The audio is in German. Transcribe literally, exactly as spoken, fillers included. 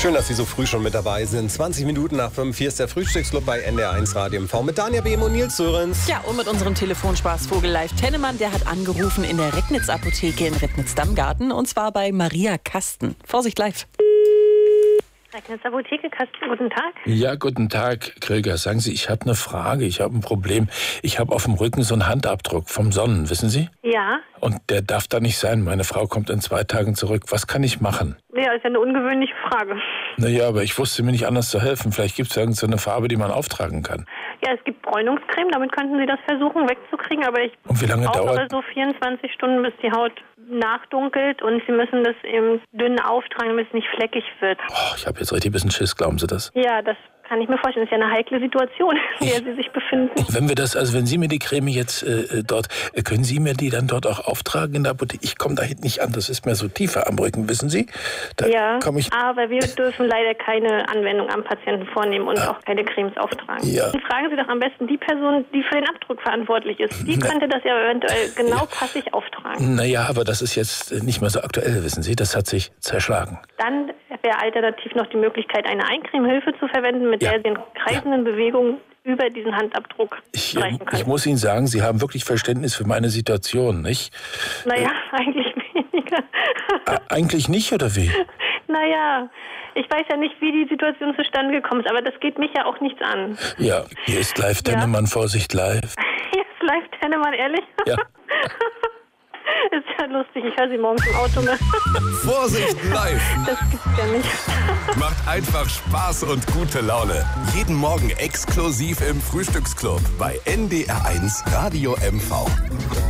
Schön, dass Sie so früh schon mit dabei sind. zwanzig Minuten nach fünf, hier ist der Frühstücksclub bei N D R eins Radio M V mit Dania Behm und Nils Sörensen. Ja, und mit unserem Telefonspaßvogel Live Tennemann, der hat angerufen in der Recknitz-Apotheke in Recknitz-Dammgarten und zwar bei Maria Kasten. Vorsicht live. Recknitz Apotheke, Kasten, guten Tag. Ja, guten Tag, Krieger. Sagen Sie, ich habe eine Frage, ich habe ein Problem. Ich habe auf dem Rücken so einen Handabdruck vom Sonnen, wissen Sie? Ja. Und der darf da nicht sein. Meine Frau kommt in zwei Tagen zurück. Was kann ich machen? Ja, ist ja eine ungewöhnliche Frage. Naja, aber ich wusste mir nicht anders zu helfen. Vielleicht gibt es irgend so eine Farbe, die man auftragen kann. Ja, es gibt Bräunungscreme, damit könnten Sie das versuchen wegzukriegen, aber ich Und wie lange brauche dauert? aber so vierundzwanzig Stunden, bis die Haut nachdunkelt und Sie müssen das im dünn auftragen, damit es nicht fleckig wird. Oh, ich habe jetzt richtig ein bisschen Schiss, glauben Sie das? Ja, das kann ich mir vorstellen. Das ist ja eine heikle Situation, in der Sie sich befinden. Wenn wir das, also wenn Sie mir die Creme jetzt äh, dort, äh, können Sie mir die dann dort auch auftragen in der Apotheke? Ich komme da hinten nicht an, das ist mir so tiefer am Rücken, wissen Sie? Da Ja, komm ich. aber wir dürfen leider keine Anwendung am Patienten vornehmen und auch keine Cremes auftragen. Ja. Und fragen Sie doch am besten die Person, die für den Abdruck verantwortlich ist. Die Na- könnte das ja eventuell genau passig auftragen. Naja, aber das ist jetzt nicht mehr so aktuell, wissen Sie? Das hat sich zerschlagen. Dann wäre alternativ noch die Möglichkeit, eine Eincremehilfe zu verwenden, mit Ja. der Sie in kreisenden Bewegungen über diesen Handabdruck Ich, streichen ich können. muss Ihnen sagen, Sie haben wirklich Verständnis für meine Situation, nicht? Naja, eigentlich weniger. Äh, eigentlich nicht, oder wie? Naja, ich weiß ja nicht, wie die Situation zustande gekommen ist, aber das geht mich ja auch nichts an. Ja, hier ist live Tennemann, Vorsicht live. Jetzt live Tennemann, ehrlich? Ja. Ist ja lustig, ich höre Sie morgens im Auto. Ne? Vorsicht live! Das gibt's ja nicht. Macht einfach Spaß und gute Laune. Jeden Morgen exklusiv im Frühstücksclub bei N D R eins Radio M V.